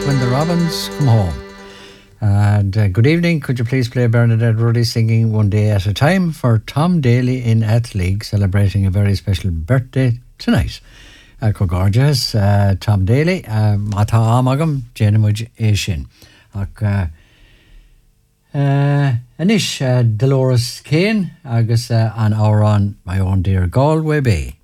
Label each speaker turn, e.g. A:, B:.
A: When the Robins Come Home. And good evening. Could you please play Bernadette Ruddy singing One Day at a Time for Tom Daly in Athleague, celebrating a very special birthday tonight. Gorgeous, Tom Daly, Mata Amagam, Jenamuj Asian. Anish Dolores Kane, Agus an hour on my own dear Galway Bay.